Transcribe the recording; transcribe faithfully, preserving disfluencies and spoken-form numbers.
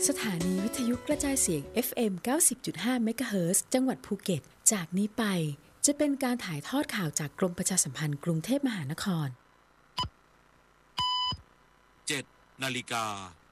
สถานีวิทยุกระจายเสียง เอฟ เอ็ม เก้าสิบจุดห้า เมกะเฮิรตซ์ จังหวัดภูเก็ตจากนี้ไปจะเป็นการถ่ายทอดข่าวจากกรมประชาสัมพันธ์กรุงเทพมหานครเจ็ดนาฬิกา